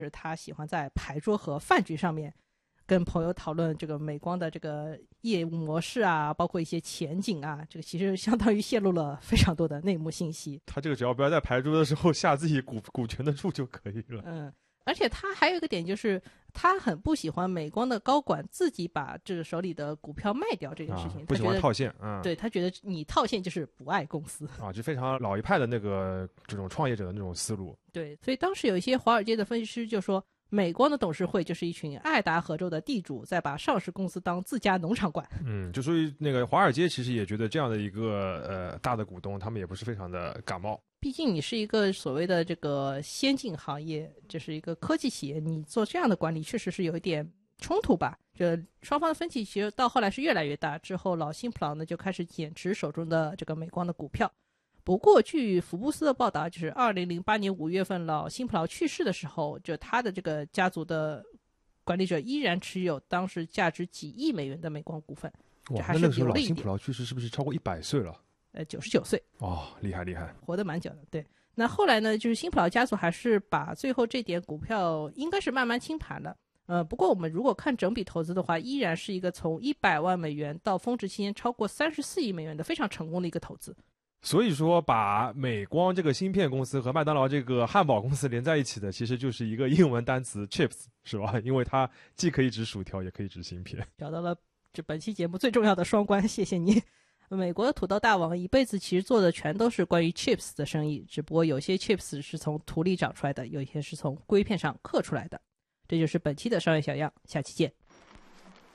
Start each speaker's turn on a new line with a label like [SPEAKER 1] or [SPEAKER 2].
[SPEAKER 1] 就是他喜欢在牌桌和饭局上面跟朋友讨论这个美光的这个业务模式啊，包括一些前景啊，这个其实相当于泄露了非常多的内幕信息。
[SPEAKER 2] 他这个只要不要在牌桌的时候下自己股权的注就可以了。
[SPEAKER 1] 而且他还有一个点，就是他很不喜欢美光的高管自己把这个手里的股票卖掉这件事情，
[SPEAKER 2] 不喜欢套现。
[SPEAKER 1] 对，他觉得你套现就是不爱公司
[SPEAKER 2] 就非常老一派的那个这种创业者的那种思路。
[SPEAKER 1] 对，所以当时有一些华尔街的分析师就说，美光的董事会就是一群爱达荷州的地主在把上市公司当自家农场管。
[SPEAKER 2] 就所以那个华尔街其实也觉得这样的一个大的股东，他们也不是非常的感冒。
[SPEAKER 1] 毕竟你是一个所谓的这个先进行业，就是一个科技企业，你做这样的管理确实是有一点冲突吧。这双方的分歧其实到后来是越来越大，之后老辛普朗呢就开始减持手中的这个美光的股票。不过据福布斯的报道，就是2008年5月份老辛普朗去世的时候，就他的这个家族的管理者依然持有当时价值几亿美元的美光股份。
[SPEAKER 2] 哇，那个时候老辛普朗去世是不是超过100岁了
[SPEAKER 1] ？99岁。
[SPEAKER 2] 厉害厉害，
[SPEAKER 1] 活得蛮久的。对，那后来呢，就是辛普朗家族还是把最后这点股票应该是慢慢清盘了。不过我们如果看整笔投资的话，依然是一个从100万美元到峰值期间超过34亿美元的非常成功的一个投资。
[SPEAKER 2] 所以说把美光这个芯片公司和麦当劳这个汉堡公司连在一起的，其实就是一个英文单词 chips， 是吧？因为它既可以指薯条也可以指芯片。
[SPEAKER 1] 找到了这本期节目最重要的双关，谢谢你。美国的土豆大王一辈子其实做的全都是关于 chips 的生意，只不过有些 chips 是从土里长出来的，有些是从硅片上刻出来的。这就是本期的商业小样，下期见。